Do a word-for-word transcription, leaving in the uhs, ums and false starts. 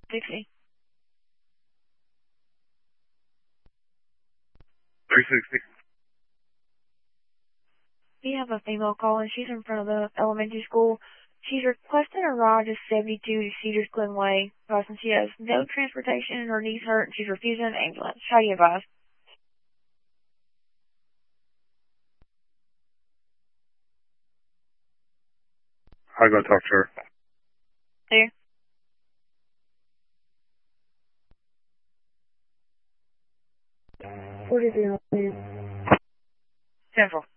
sixty. three sixty. We have a female calling. She's in front of the elementary school. She's requesting a ride to seventy-two to Cedars Glen Way, because she has no transportation and her knees hurt, and she's refusing an ambulance. How do you advise? I'll go talk to her. There. What is it, man? Central.